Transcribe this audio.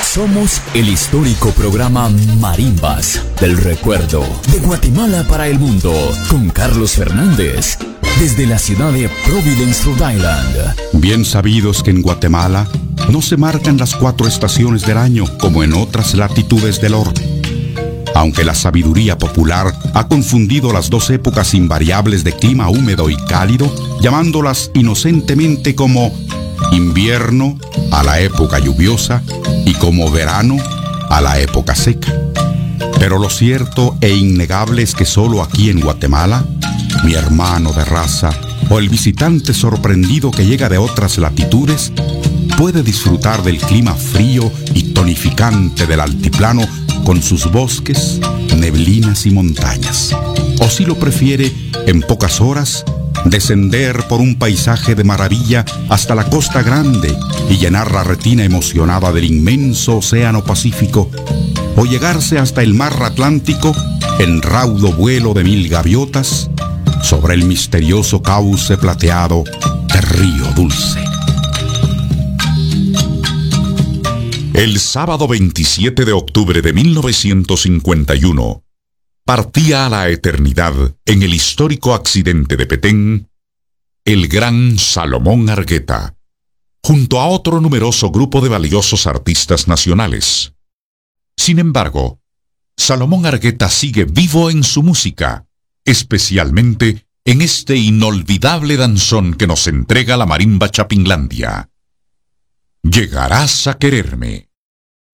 Somos el histórico programa Marimbas del Recuerdo, de Guatemala para el mundo, con Carlos Fernández, desde la ciudad de Providence, Rhode Island. Bien sabidos que en Guatemala no se marcan las 4 estaciones del año como en otras latitudes del orbe. Aunque la sabiduría popular ha confundido las 2 épocas invariables de clima húmedo y cálido, llamándolas inocentemente como invierno a la época lluviosa y como verano a la época seca. Pero lo cierto e innegable es que solo aquí en Guatemala, mi hermano de raza o el visitante sorprendido que llega de otras latitudes puede disfrutar del clima frío y tonificante del altiplano con sus bosques, neblinas y montañas. O si lo prefiere, en pocas horas, descender por un paisaje de maravilla hasta la Costa Grande y llenar la retina emocionada del inmenso océano Pacífico, o llegarse hasta el mar Atlántico en raudo vuelo de 1000 gaviotas sobre el misterioso cauce plateado de Río Dulce. El sábado 27 de octubre de 1951, partía a la eternidad en el histórico accidente de Petén el gran Salomón Argueta, junto a otro numeroso grupo de valiosos artistas nacionales. Sin embargo, Salomón Argueta sigue vivo en su música, especialmente en este inolvidable danzón que nos entrega la marimba Chapinlandia. Llegarás a quererme.